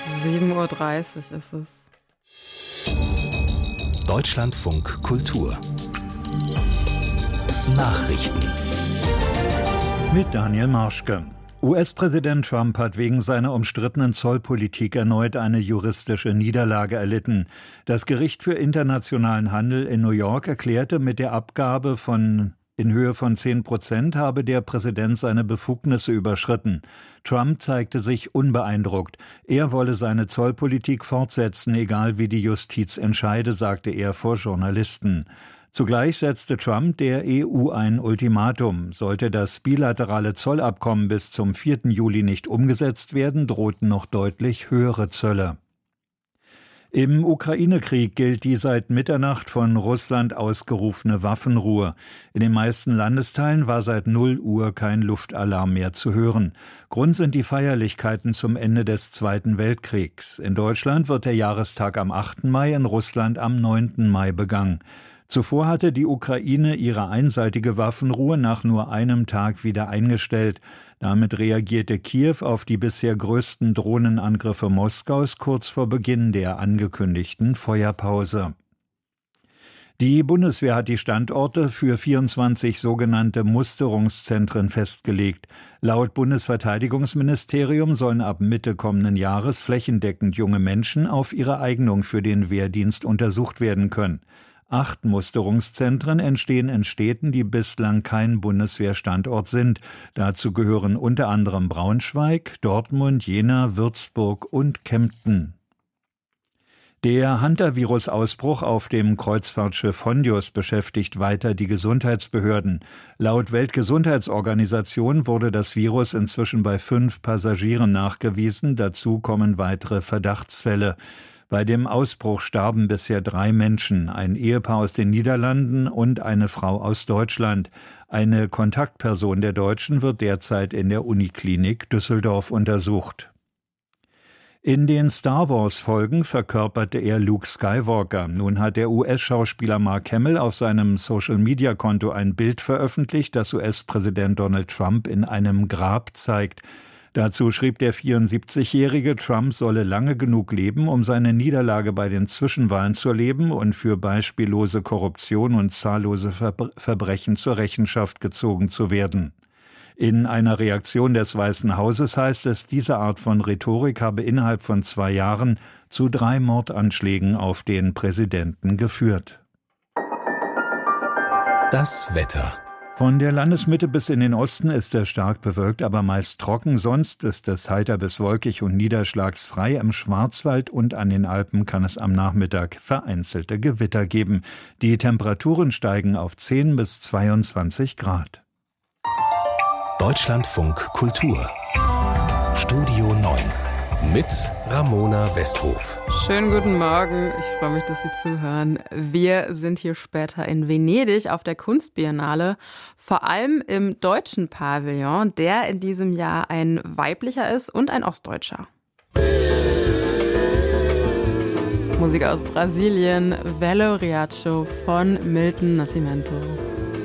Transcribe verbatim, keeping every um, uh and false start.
sieben Uhr dreißig ist es. Deutschlandfunk Kultur Nachrichten mit Daniel Marschke. U S-Präsident Trump hat wegen seiner umstrittenen Zollpolitik erneut eine juristische Niederlage erlitten. Das Gericht für internationalen Handel in New York erklärte, mit der Abgabe von in Höhe von zehn Prozent habe der Präsident seine Befugnisse überschritten. Trump zeigte sich unbeeindruckt. Er wolle seine Zollpolitik fortsetzen, egal wie die Justiz entscheide, sagte er vor Journalisten. Zugleich setzte Trump der E U ein Ultimatum. Sollte das bilaterale Zollabkommen bis zum vierten Juli nicht umgesetzt werden, drohten noch deutlich höhere Zölle. Im Ukraine-Krieg gilt die seit Mitternacht von Russland ausgerufene Waffenruhe. In den meisten Landesteilen war seit null Uhr kein Luftalarm mehr zu hören. Grund sind die Feierlichkeiten zum Ende des Zweiten Weltkriegs. In Deutschland wird der Jahrestag am achten Mai, in Russland am neunten Mai begangen. Zuvor hatte die Ukraine ihre einseitige Waffenruhe nach nur einem Tag wieder eingestellt. Damit reagierte Kiew auf die bisher größten Drohnenangriffe Moskaus kurz vor Beginn der angekündigten Feuerpause. Die Bundeswehr hat die Standorte für vierundzwanzig sogenannte Musterungszentren festgelegt. Laut Bundesverteidigungsministerium sollen ab Mitte kommenden Jahres flächendeckend junge Menschen auf ihre Eignung für den Wehrdienst untersucht werden können. Acht Musterungszentren entstehen in Städten, die bislang kein Bundeswehrstandort sind. Dazu gehören unter anderem Braunschweig, Dortmund, Jena, Würzburg und Kempten. Der Hantavirus-Ausbruch auf dem Kreuzfahrtschiff Hondius beschäftigt weiter die Gesundheitsbehörden. Laut Weltgesundheitsorganisation wurde das Virus inzwischen bei fünf Passagieren nachgewiesen. Dazu kommen weitere Verdachtsfälle. Bei dem Ausbruch starben bisher drei Menschen, ein Ehepaar aus den Niederlanden und eine Frau aus Deutschland. Eine Kontaktperson der Deutschen wird derzeit in der Uniklinik Düsseldorf untersucht. In den Star-Wars-Folgen verkörperte er Luke Skywalker. Nun hat der U S-Schauspieler Mark Hamill auf seinem Social-Media-Konto ein Bild veröffentlicht, das U S-Präsident Donald Trump in einem Grab zeigt. Dazu schrieb der vierundsiebzigjährige, Trump solle lange genug leben, um seine Niederlage bei den Zwischenwahlen zu erleben und für beispiellose Korruption und zahllose Verbrechen zur Rechenschaft gezogen zu werden. In einer Reaktion des Weißen Hauses heißt es, diese Art von Rhetorik habe innerhalb von zwei Jahren zu drei Mordanschlägen auf den Präsidenten geführt. Das Wetter. Von der Landesmitte bis in den Osten ist es stark bewölkt, aber meist trocken. Sonst ist es heiter bis wolkig und niederschlagsfrei. Im Schwarzwald und an den Alpen kann es am Nachmittag vereinzelte Gewitter geben. Die Temperaturen steigen auf zehn bis zweiundzwanzig Grad. Deutschlandfunk Kultur Studio neun mit Ramona Westhof. Schönen guten Morgen, ich freue mich, dass Sie zuhören. Wir sind hier später in Venedig auf der Kunstbiennale, vor allem im deutschen Pavillon, der in diesem Jahr ein weiblicher ist und ein ostdeutscher. Musik aus Brasilien, Velho Riacho von Milton Nascimento.